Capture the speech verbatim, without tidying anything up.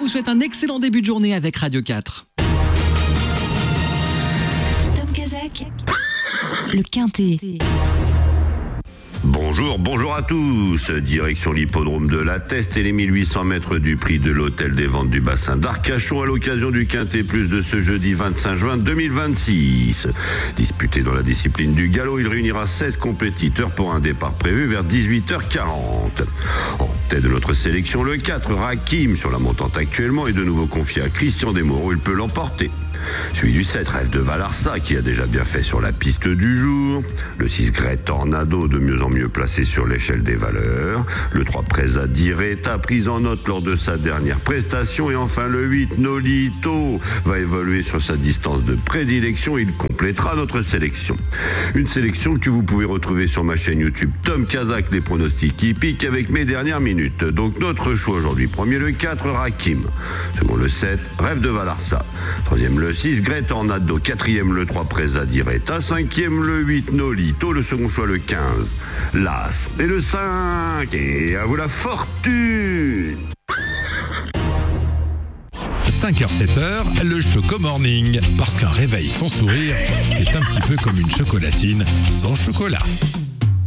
vous souhaite un excellent début de journée avec Radio quatre. Tom Kazak, le Quintet. Bonjour, bonjour à tous. Direction l'hippodrome de la Teste et les mille huit cents mètres du prix de l'hôtel des ventes du bassin d'Arcachon à l'occasion du Quintet Plus de ce jeudi vingt-cinq juin deux mille vingt-six. Disputé dans la discipline du galop, il réunira seize compétiteurs pour un départ prévu vers dix-huit heures quarante. En tête de notre sélection, le quatre, Rakim, sur la montante actuellement, est de nouveau confié à Christian Desmoreaux, il peut l'emporter. Celui du sept, Rêve de Valarsa, qui a déjà bien fait sur la piste du jour. Le six, Great Tornado, de mieux en mieux placé sur l'échelle des valeurs. Le trois, Presa Direta, prise en note lors de sa dernière prestation. Et enfin le huit, Nolito, va évoluer sur sa distance de prédilection. Il complétera notre sélection. Une sélection que vous pouvez retrouver sur ma chaîne YouTube Tom Kazak, les pronostics hippiques avec mes dernières minutes. Donc notre choix aujourd'hui, premier le quatre, Rakim. Second le sept, Rêve de Valarsa. Troisième le six, Great Tornado. Quatrième le trois, Presa Direta. Cinquième le huit, Nolito. Le second choix le quinze, l'As. Et le cinq, et à vous la fortune. cinq heures sept heures, le Choco Morning. Parce qu'un réveil sans sourire, c'est un petit peu comme une chocolatine sans chocolat.